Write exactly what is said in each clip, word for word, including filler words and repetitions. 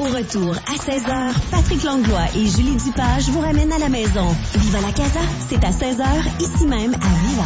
Au retour, à seize heures, Patrick Langlois et Julie Dupage vous ramènent à la maison. Viva la Casa, c'est à seize heures, ici même à Viva.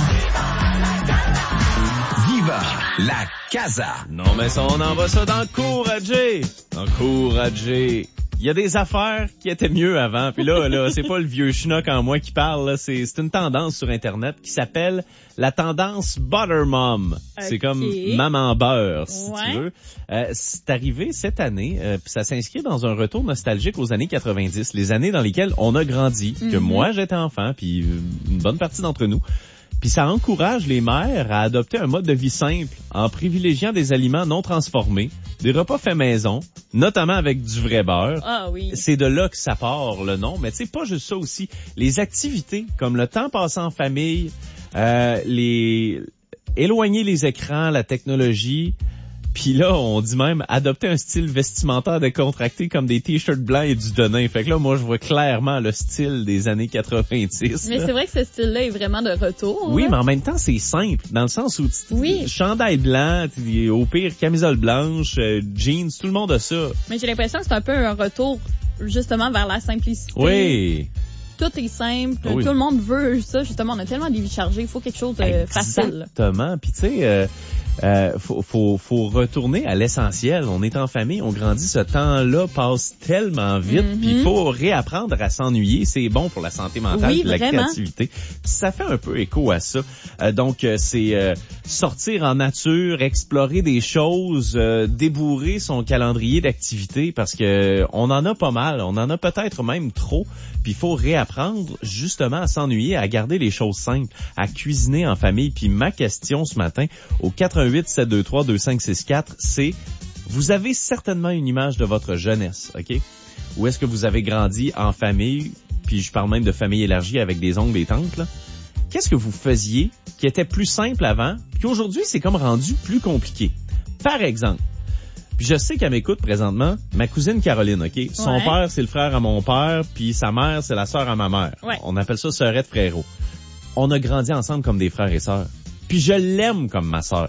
Viva la Casa. Non, mais ça, on envoie ça dans le cours à Jay. Dans le cours à Jay. Il y a des affaires qui étaient mieux avant. Puis là, là, c'est pas le vieux schnock en moi qui parle. Là. C'est, c'est une tendance sur Internet qui s'appelle la tendance Butter Mom. Okay. C'est comme maman beurre, si ouais. tu veux. Euh, c'est arrivé cette année, euh, puis ça s'inscrit dans un retour nostalgique aux années quatre-vingt-dix, les années dans lesquelles on a grandi, mm-hmm. que moi j'étais enfant, puis une bonne partie d'entre nous. Puis ça encourage les mères à adopter un mode de vie simple en privilégiant des aliments non transformés, des repas faits maison, notamment avec du vrai beurre. Ah oui. C'est de là que ça part le nom, mais tu sais pas juste ça aussi, les activités comme le temps passé en famille, euh, les éloigner les écrans, la technologie. Puis là, on dit même adopter un style vestimentaire décontracté comme des t-shirts blancs et du denim. Fait que là, moi, je vois clairement le style des années quatre-vingt-dix. Mais là. C'est vrai que ce style-là est vraiment de retour. Oui, là. Mais en même temps, c'est simple, dans le sens où oui. chandail blanc, au pire, camisole blanche, euh, jeans, tout le monde a ça. Mais j'ai l'impression que c'est un peu un retour, justement, vers la simplicité. Oui. Tout est simple, oui. Tout le monde veut ça, justement. On a tellement de vies chargées, il faut quelque chose de Exactement. facile. Exactement. Puis tu sais... Euh, Euh, faut, faut, faut retourner à l'essentiel. On est en famille, on grandit, ce temps-là passe tellement vite, mm-hmm. puis il faut réapprendre à s'ennuyer. C'est bon pour la santé mentale, oui, la vraiment. créativité. Ça fait un peu écho à ça. Euh, donc, euh, c'est euh, sortir en nature, explorer des choses, euh, débourrer son calendrier d'activités parce que on en a pas mal, on en a peut-être même trop. Puis il faut réapprendre justement à s'ennuyer, à garder les choses simples, à cuisiner en famille. Puis ma question ce matin au quatre-vingt-huit sept deux trois deux cinq six quatre, c'est vous avez certainement une image de votre jeunesse, OK? Ou est-ce que vous avez grandi en famille, puis je parle même de famille élargie avec des oncles et tantes, là? Qu'est-ce que vous faisiez qui était plus simple avant, puis aujourd'hui c'est comme rendu plus compliqué? Par exemple, puis je sais qu'elle m'écoute présentement, ma cousine Caroline, OK? Son ouais. père, c'est le frère à mon père, puis sa mère, c'est la sœur à ma mère. Ouais. On appelle ça sœurette frérot. On a grandi ensemble comme des frères et sœurs. Puis je l'aime comme ma sœur.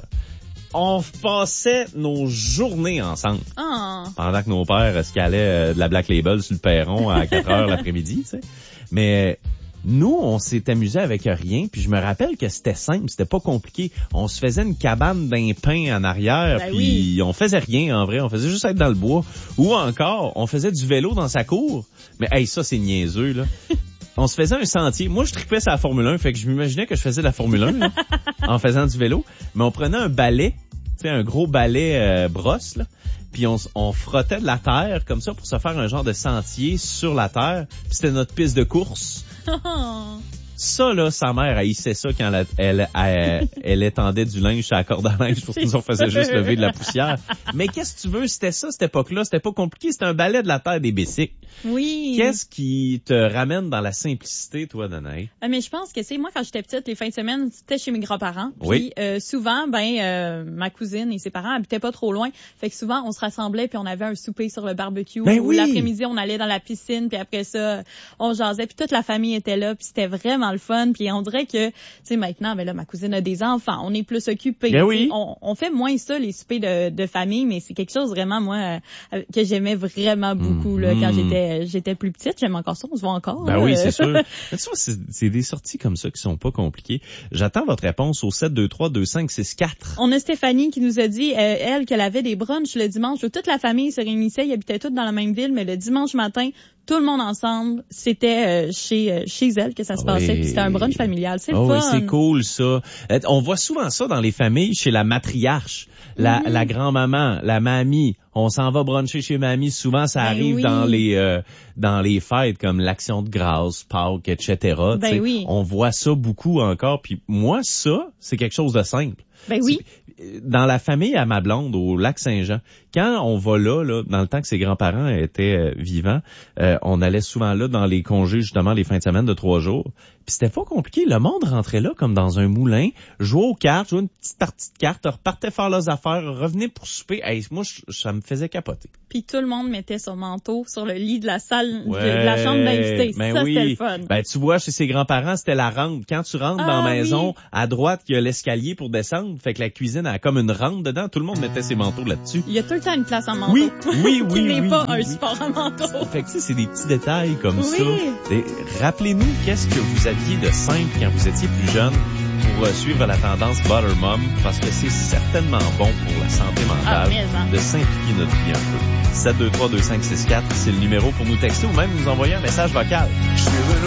On passait nos journées ensemble. Oh. Pendant que nos pères se calaient de la Black Label sur le perron à quatre heures l'après-midi, tu sais. Mais... nous, on s'est amusé avec rien, puis je me rappelle que c'était simple, c'était pas compliqué. On se faisait une cabane d'un pin en arrière, ben puis oui. on faisait rien en vrai, on faisait juste être dans le bois. Ou encore, on faisait du vélo dans sa cour. Mais hey, ça c'est niaiseux, là. On se faisait un sentier. Moi, je tripais sur la Formule un, fait que je m'imaginais que je faisais de la Formule un là, en faisant du vélo. Mais on prenait un balai, tu sais, un gros balai euh, brosse, là. Puis on, on frottait de la terre comme ça pour se faire un genre de sentier sur la terre. Puis c'était notre piste de course. Ça, là, sa mère haïssait ça quand elle, elle, elle, elle étendait du linge sur la corde à linge pour que nous on faisait juste lever de la poussière. Mais qu'est-ce que tu veux? C'était ça, cette époque-là. C'était pas compliqué. C'était un balai de la terre des bicycles. Oui. Qu'est-ce qui te ramène dans la simplicité, toi, Danaï? Ah, mais je pense que c'est moi, quand j'étais petite, les fins de semaine, c'était chez mes grands-parents. Puis, oui. euh, souvent, ben, euh, ma cousine et ses parents habitaient pas trop loin. Fait que souvent, on se rassemblait puis on avait un souper sur le barbecue. Ben ou oui. L'après-midi, on allait dans la piscine puis après ça, on jasait puis toute la famille était là puis c'était vraiment le fun. Puis on dirait que, tu sais, maintenant, ben là, ma cousine a des enfants. On est plus occupés. Ben oui. On, on fait moins ça, les soupers de, de famille, mais c'est quelque chose vraiment, moi, euh, que j'aimais vraiment beaucoup, là, mmh. quand j'étais, j'étais plus petite. J'aime encore ça. On se voit encore. Ben là. oui, c'est sûr. Mais tu vois, c'est, c'est des sorties comme ça qui sont pas compliquées. J'attends votre réponse au sept deux trois deux cinq six quatre. On a Stéphanie qui nous a dit, euh, elle, qu'elle avait des brunchs le dimanche où toute la famille se réunissait. Ils habitaient tous dans la même ville, mais le dimanche matin, tout le monde ensemble, c'était euh, chez euh, chez elle que ça se passait. Oui. Puis c'était un brunch familial. C'est oh, le oui, fun. c'est cool, ça. On voit souvent ça dans les familles, chez la matriarche, la, mm-hmm. la grand-maman, la mamie. On s'en va bruncher chez mamie. Souvent, ça ben arrive oui. dans les euh, dans les fêtes comme l'Action de grâce, Pâques, et cetera. Ben oui. On voit ça beaucoup encore. Puis moi, ça, c'est quelque chose de simple. Ben oui. Dans la famille à ma blonde, au Lac-Saint-Jean, quand on va là, là, dans le temps que ses grands-parents étaient euh, vivants, euh, on allait souvent là dans les congés, justement, les fins de semaine de trois jours. Puis c'était pas compliqué. Le monde rentrait là comme dans un moulin, jouait aux cartes, jouait une petite partie de cartes, repartait faire leurs affaires, revenait pour souper. Hey, moi, ça me faisait capoter. Puis tout le monde mettait son manteau sur le lit de la salle, Ouais, de, de la chambre d'invités. Ben ça, oui. c'était le fun. Ben, tu vois, chez ses grands-parents, c'était la rampe. Quand tu rentres Ah, dans la maison, oui. à droite, il y a l'escalier pour descendre. Fait que la cuisine a comme une rampe dedans. Tout le monde mettait ses manteaux là-dessus. Il y a tout le temps une place en manteau. Oui, oui, oui, Qui n'est oui, pas oui, un oui. support en manteau. Fait que, tu sais, c'est des petits détails comme Oui. ça. Et rappelez-nous qu'est-ce que vous aviez de simple quand vous étiez plus jeune pour euh, suivre la tendance Buttermum, parce que c'est certainement bon pour la santé Ah, mentale mais, hein. de simplifier notre vie un peu. sept deux trois deux cinq six quatre, c'est le numéro pour nous texter ou même nous envoyer un message vocal. Je suis